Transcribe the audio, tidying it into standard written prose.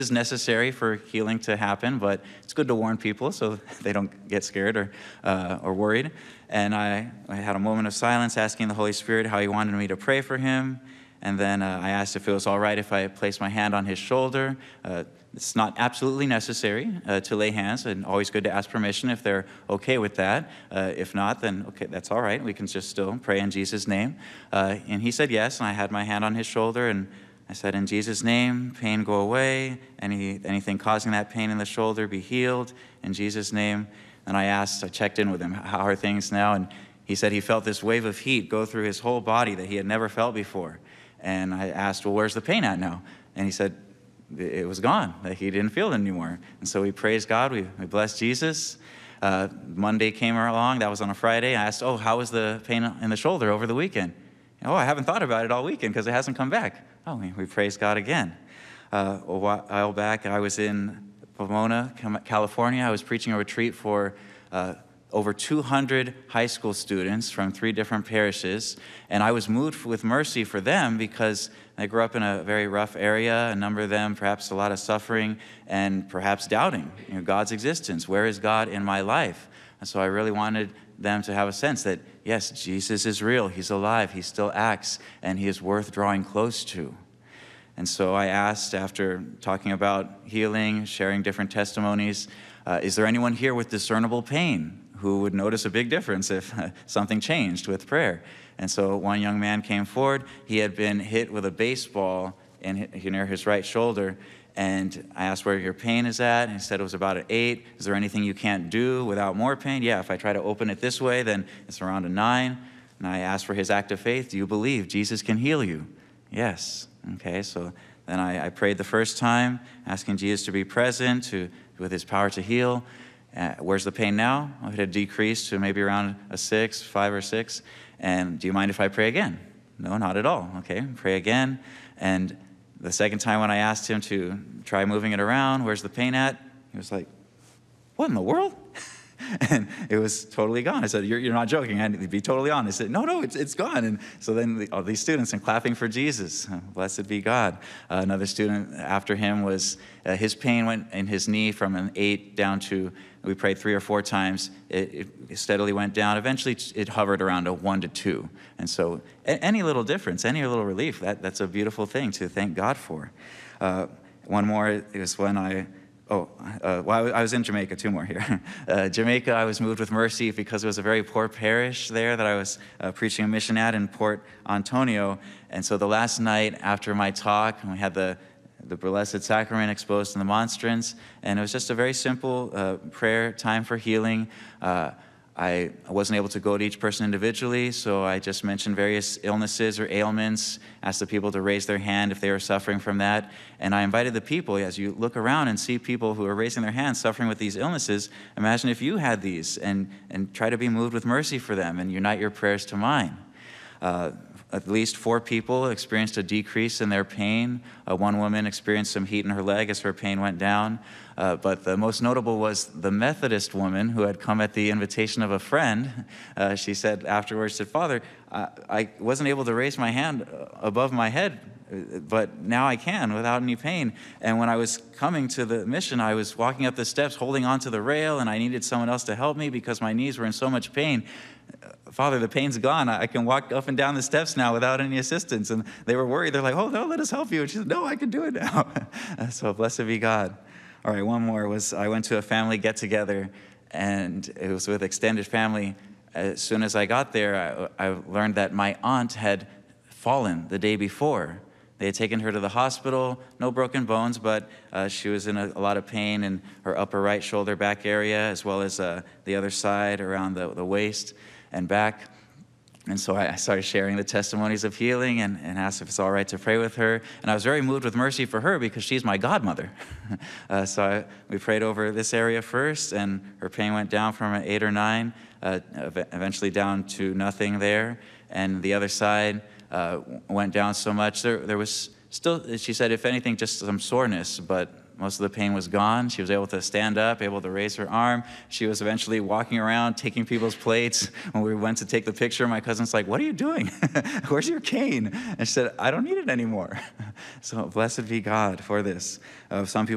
is necessary for healing to happen, but it's good to warn people so they don't get scared or worried. And I had a moment of silence asking the Holy Spirit how he wanted me to pray for him. And then I asked if it was all right if I placed my hand on his shoulder. It's not absolutely necessary to lay hands, and always good to ask permission if they're okay with that. If not, then okay, that's all right. We can just still pray in Jesus' name. And he said yes, and I had my hand on his shoulder, and I said, in Jesus' name, pain go away. Anything causing that pain in the shoulder be healed. In Jesus' name. And I checked in with him, how are things now? And he said he felt this wave of heat go through his whole body that he had never felt before. And I asked, well, where's the pain at now? And he said, it was gone, that he didn't feel it anymore. And so we praised God, we blessed Jesus. Monday came along, that was on a Friday. I asked, how was the pain in the shoulder over the weekend? I haven't thought about it all weekend because it hasn't come back. We praised God again. A while back, I was in Pomona, California. I was preaching a retreat for over 200 high school students from 3 different parishes, and I was moved with mercy for them because I grew up in a very rough area, a number of them perhaps a lot of suffering and perhaps doubting God's existence. Where is God in my life? And so I really wanted them to have a sense that, yes, Jesus is real, he's alive, he still acts, and he is worth drawing close to. And so I asked, after talking about healing, sharing different testimonies, is there anyone here with discernible pain who would notice a big difference if something changed with prayer? And so one young man came forward. He had been hit with a baseball near his right shoulder, and I asked where your pain is at, and he said it was about an 8. Is there anything you can't do without more pain? Yeah, if I try to open it this way, then it's around a 9. And I asked for his act of faith. Do you believe Jesus can heal you? Yes. Okay, so then I prayed the first time, asking Jesus to be present with his power to heal. Where's the pain now? It had decreased to maybe around a 6, 5 or 6. And do you mind if I pray again? No, not at all. Okay, pray again. And the second time when I asked him to try moving it around, where's the pain at? He was like, what in the world? And it was totally gone. I said, you're not joking. I need to be totally honest. He said, no, it's gone. And so then all these students and clapping for Jesus. Blessed be God. Another student after him was, his pain went in his knee from an 8 down to, we prayed 3 or 4 times. It steadily went down. Eventually, it hovered around a 1 to 2. And so any little difference, any little relief, that's a beautiful thing to thank God for. One more is when I was in Jamaica, 2 more here. Jamaica, I was moved with mercy because it was a very poor parish there that I was preaching a mission at in Port Antonio. And so the last night after my talk, we had the Blessed Sacrament exposed in the monstrance, and it was just a very simple prayer time for healing. I wasn't able to go to each person individually, so I just mentioned various illnesses or ailments, asked the people to raise their hand if they were suffering from that, and I invited the people, as you look around and see people who are raising their hands suffering with these illnesses, imagine if you had these, and try to be moved with mercy for them and unite your prayers to mine. At least 4 people experienced a decrease in their pain. One woman experienced some heat in her leg as her pain went down. But the most notable was the Methodist woman who had come at the invitation of a friend. She said afterwards, Father, I wasn't able to raise my hand above my head, but now I can without any pain. And when I was coming to the mission, I was walking up the steps holding onto the rail, and I needed someone else to help me because my knees were in so much pain. Father, the pain's gone. I can walk up and down the steps now without any assistance. And they were worried. They're like, no, let us help you. And she said, no, I can do it now. So blessed be God. All right, one more was I went to a family get-together, and it was with extended family. As soon as I got there, I learned that my aunt had fallen the day before. They had taken her to the hospital, no broken bones, but she was in a lot of pain in her upper right shoulder back area, as well as the other side around the waist and back. And so I started sharing the testimonies of healing and asked if it's all right to pray with her. And I was very moved with mercy for her because she's my godmother. We prayed over this area first, and her pain went down from an 8 or 9, eventually down to nothing there. And the other side went down so much. There was still, she said, if anything, just some soreness, but most of the pain was gone. She was able to stand up, able to raise her arm. She was eventually walking around, taking people's plates. When we went to take the picture, my cousin's like, what are you doing? Where's your cane? And she said, I don't need it anymore. So blessed be God for this. Some people